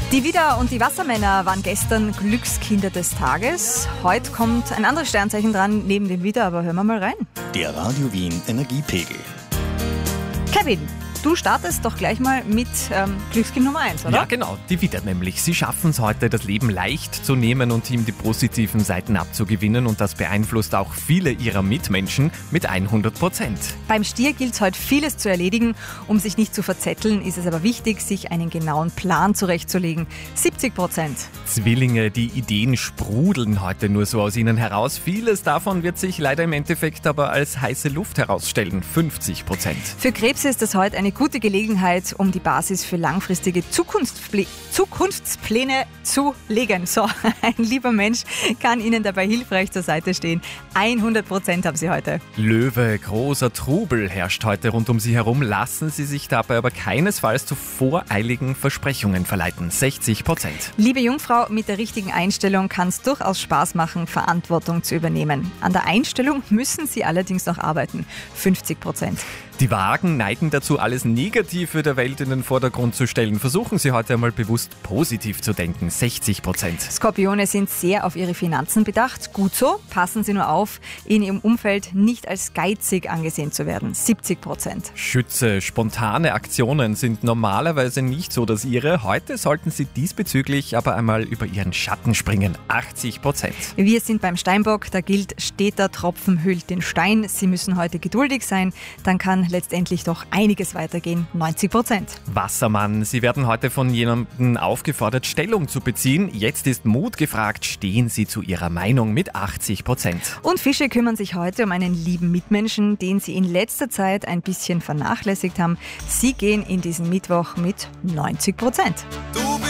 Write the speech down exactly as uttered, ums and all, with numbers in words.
Die Widder und die Wassermänner waren gestern Glückskinder des Tages. Heute kommt ein anderes Sternzeichen dran, neben dem Widder, aber hören wir mal rein. Der Radio Wien Energiepegel. Kevin, du startest doch gleich mal mit ähm, Glückskind Nummer eins, oder? Ja, genau, die Widder nämlich. Sie schaffen es heute, das Leben leicht zu nehmen und ihm die positiven Seiten abzugewinnen, und das beeinflusst auch viele ihrer Mitmenschen mit hundert Prozent. Beim Stier gilt es heute vieles zu erledigen. Um sich nicht zu verzetteln, ist es aber wichtig, sich einen genauen Plan zurechtzulegen. siebzig Prozent. Zwillinge, die Ideen sprudeln heute nur so aus ihnen heraus. Vieles davon wird sich leider im Endeffekt aber als heiße Luft herausstellen. fünfzig Prozent. Für Krebse ist es heute eine gute Gelegenheit, um die Basis für langfristige Zukunftspl- Zukunftspläne zu legen. So, ein lieber Mensch kann Ihnen dabei hilfreich zur Seite stehen. hundert Prozent haben Sie heute. Löwe, großer Trubel herrscht heute rund um Sie herum. Lassen Sie sich dabei aber keinesfalls zu voreiligen Versprechungen verleiten. sechzig Prozent. Liebe Jungfrau, mit der richtigen Einstellung kann es durchaus Spaß machen, Verantwortung zu übernehmen. An der Einstellung müssen Sie allerdings noch arbeiten. fünfzig Prozent. Die Wagen neigen dazu, alles Negative der Welt in den Vordergrund zu stellen. Versuchen Sie heute einmal bewusst positiv zu denken. sechzig Prozent. Skorpione sind sehr auf ihre Finanzen bedacht. Gut so, passen Sie nur auf, in Ihrem Umfeld nicht als geizig angesehen zu werden. siebzig Prozent. Schütze, spontane Aktionen sind normalerweise nicht so das Ihre. Heute sollten Sie diesbezüglich aber einmal über Ihren Schatten springen. achtzig Prozent. Wir sind beim Steinbock, da gilt, steter Tropfen hüllt den Stein. Sie müssen heute geduldig sein, dann kann letztendlich doch einiges weitergehen. neunzig Prozent. Wassermann, Sie werden heute von jemandem aufgefordert, Stellung zu beziehen. Jetzt ist Mut gefragt. Stehen Sie zu Ihrer Meinung mit achtzig Prozent. Und Fische kümmern sich heute um einen lieben Mitmenschen, den sie in letzter Zeit ein bisschen vernachlässigt haben. Sie gehen in diesen Mittwoch mit neunzig Prozent.